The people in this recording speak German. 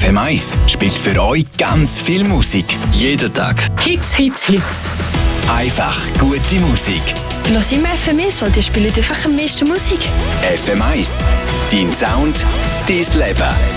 FM1 spielt für euch ganz viel Musik. Jeden Tag. Hits, Hits, Hits. Einfach gute Musik. Lass immer FM1, weil die spielen einfach am meisten Musik. FM1. Dein Sound, dein Leben.